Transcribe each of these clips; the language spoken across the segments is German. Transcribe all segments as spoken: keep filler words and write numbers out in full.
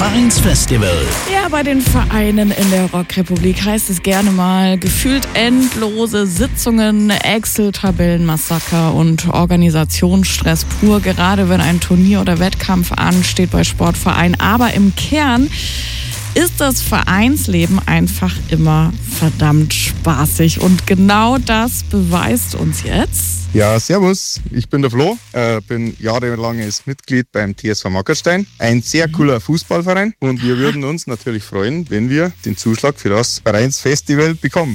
Vereinsfestival. Ja, bei den Vereinen in der Rockrepublik heißt es gerne mal gefühlt endlose Sitzungen, Excel-Tabellenmassaker und Organisationsstress pur, gerade wenn ein Turnier oder Wettkampf ansteht bei Sportvereinen. Aber im Kern ist das Vereinsleben einfach immer verdammt spaßig. Und genau das beweist uns jetzt. Ja, servus, ich bin der Flo, äh, bin jahrelanges Mitglied beim T S V Mackerstein. Ein sehr cooler Fußballverein und wir würden uns natürlich freuen, wenn wir den Zuschlag für das Vereinsfestival bekommen.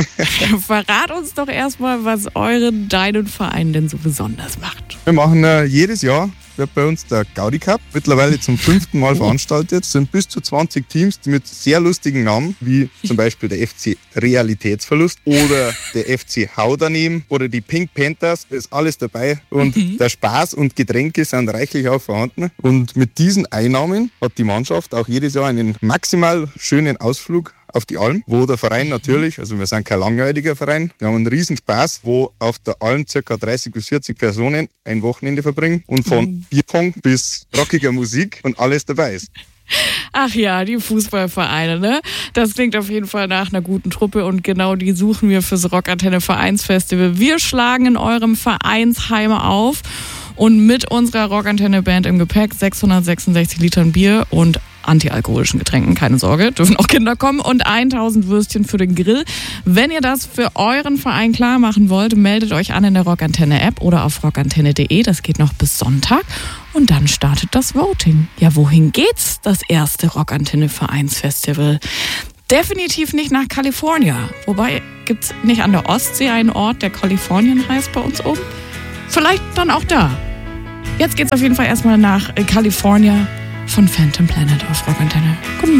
Verrat uns doch erstmal, was euren, deinen Verein denn so besonders macht. Wir machen äh, jedes Jahr, wird bei uns der Gaudi Cup, mittlerweile zum fünften Mal veranstaltet. Es sind bis zu zwanzig Teams mit sehr lustigen Namen, wie zum Beispiel der F C Realitätsverlust oder der F C Hau daneben oder die Pink Panthers, da ist alles dabei. Und mhm. der Spaß und Getränke sind reichlich auch vorhanden. Und mit diesen Einnahmen hat die Mannschaft auch jedes Jahr einen maximal schönen Ausflug auf die Alm, wo der Verein natürlich, also wir sind kein langweiliger Verein, wir haben einen riesen Spaß, wo auf der Alm ca. dreißig bis vierzig Personen ein Wochenende verbringen und von mhm. Bierpong bis rockiger Musik und alles dabei ist. Ach ja, die Fußballvereine, ne? Das klingt auf jeden Fall nach einer guten Truppe und genau die suchen wir fürs Rockantenne Vereinsfestival. Wir schlagen in eurem Vereinsheim auf und mit unserer Rockantenne Band im Gepäck sechshundertsechsundsechzig Litern Bier und antialkoholischen Getränken, keine Sorge, dürfen auch Kinder kommen und tausend Würstchen für den Grill. Wenn ihr das für euren Verein klar machen wollt, meldet euch an in der Rockantenne-App oder auf rockantenne punkt de. Das geht noch bis Sonntag und dann startet das Voting. Ja, wohin geht's, das erste Rockantenne-Vereinsfestival? Definitiv nicht nach Kalifornien. Wobei, gibt's nicht an der Ostsee einen Ort, der Kalifornien heißt bei uns oben? Vielleicht dann auch da. Jetzt geht's auf jeden Fall erstmal nach Kalifornien von Phantom Planet auf Rockantenne. Guten Morgen.